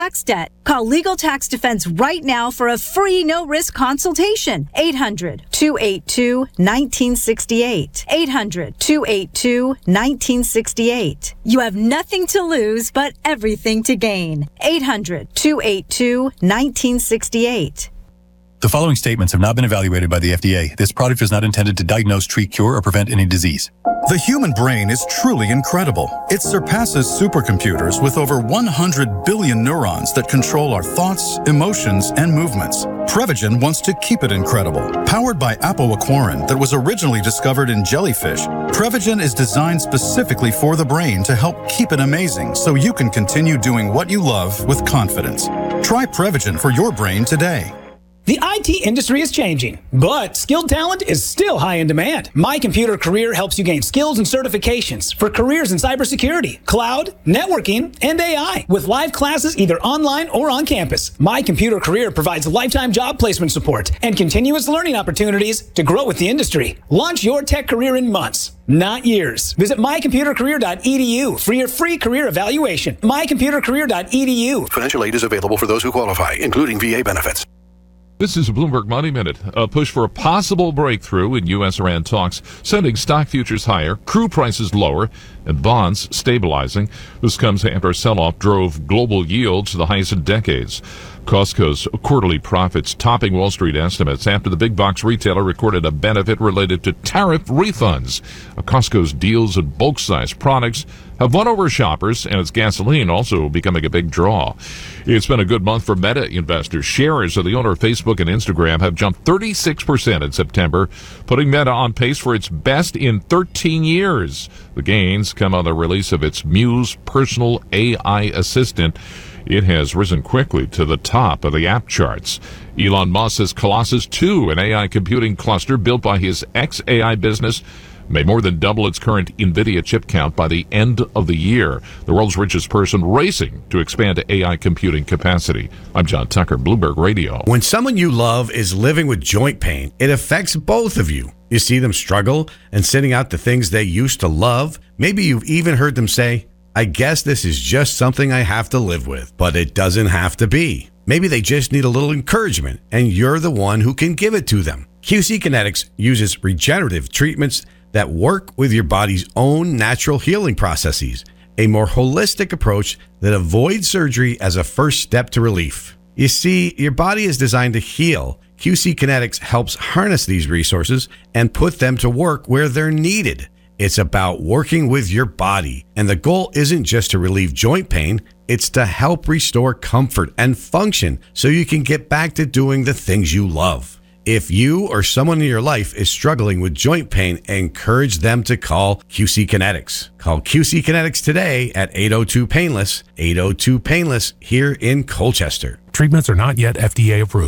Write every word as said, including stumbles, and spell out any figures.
tax debt. Call Legal Tax Defense right now for a free no-risk consultation. eight hundred, two eight two, one nine six eight. eight hundred, two eight two, one nine six eight. You have nothing to lose but everything to gain. eight hundred, two eight two, one nine six eight. The following statements have not been evaluated by the F D A. This product is not intended to diagnose, treat, cure, or prevent any disease. The human brain is truly incredible. It surpasses supercomputers with over one hundred billion neurons that control our thoughts, emotions, and movements. Prevagen wants to keep it incredible. Powered by apoaquarin that was originally discovered in jellyfish, Prevagen is designed specifically for the brain to help keep it amazing so you can continue doing what you love with confidence. Try Prevagen for your brain today. The I T industry is changing, but skilled talent is still high in demand. My Computer Career helps you gain skills and certifications for careers in cybersecurity, cloud, networking, and A I with live classes either online or on campus. My Computer Career provides lifetime job placement support and continuous learning opportunities to grow with the industry. Launch your tech career in months, not years. Visit my computer career dot e d u for your free career evaluation. my computer career dot e d u. Financial aid is available for those who qualify, including V A benefits. This is a Bloomberg Money Minute. A push for a possible breakthrough in U S Iran talks, sending stock futures higher, crude prices lower, and bonds stabilizing. This comes after a sell-off drove global yields to the highest in decades. Costco's quarterly profits topping Wall Street estimates after the big box retailer recorded a benefit related to tariff refunds. Costco's deals in bulk size products have won over shoppers, and its gasoline also becoming a big draw. It's been a good month for Meta investors. Shares of the owner of Facebook and Instagram have jumped thirty-six percent in September, putting Meta on pace for its best in thirteen years. The gains come on the release of its Muse personal A I assistant. It has risen quickly to the top of the app charts. Elon Musk's Colossus two, an A I computing cluster built by his X A I business, may more than double its current NVIDIA chip count by the end of the year. The world's richest person racing to expand A I computing capacity. I'm John Tucker, Bloomberg Radio. When someone you love is living with joint pain, it affects both of you. You see them struggle and sending out the things they used to love. Maybe you've even heard them say, I guess this is just something I have to live with, but it doesn't have to be. Maybe they just need a little encouragement, and you're the one who can give it to them. Q C Kinetics uses regenerative treatments that work with your body's own natural healing processes, a more holistic approach that avoids surgery as a first step to relief. You see, your body is designed to heal. Q C Kinetics helps harness these resources and put them to work where they're needed. It's about working with your body, and the goal isn't just to relieve joint pain, it's to help restore comfort and function so you can get back to doing the things you love. If you or someone in your life is struggling with joint pain, encourage them to call Q C Kinetics. Call Q C Kinetics today at eight oh two painless, eight oh two painless here in Colchester. Treatments are not yet F D A approved.